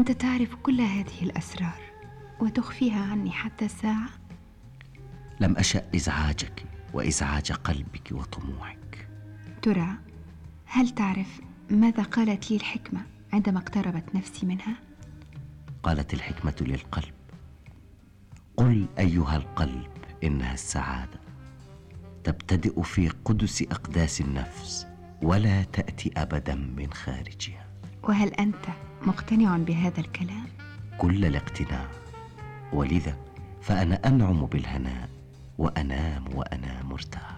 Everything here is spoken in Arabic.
وأنت تعرف كل هذه الأسرار وتخفيها عني حتى الساعة؟ لم أشأ إزعاجك وإزعاج قلبك وطموحك. ترى هل تعرف ماذا قالت لي الحكمة عندما اقتربت نفسي منها؟ قالت الحكمة للقلب: قل أيها القلب إنها السعادة تبتدئ في قدس أقداس النفس ولا تأتي أبدا من خارجها. وهل أنت مقتنع بهذا الكلام؟ كل الاقتناع، ولذا فأنا أنعم بالهناء وأنام وأنا مرتاح.